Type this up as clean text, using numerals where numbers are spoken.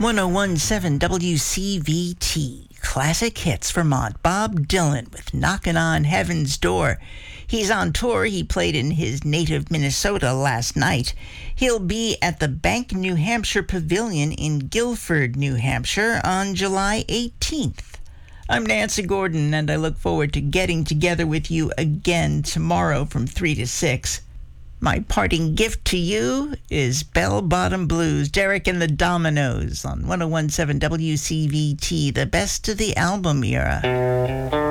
1017 WCVT. Classic hits Vermont. Bob Dylan with Knockin' on Heaven's Door. He's on tour. He played in his native Minnesota last night. He'll be at the Bank, New Hampshire Pavilion in Guilford, New Hampshire on July 18th. I'm Nancy Gordon, and I look forward to getting together with you again tomorrow from 3 to 6. My parting gift to you is Bell Bottom Blues, Derek and the Dominoes on 1017 WCVT, the best of the album era.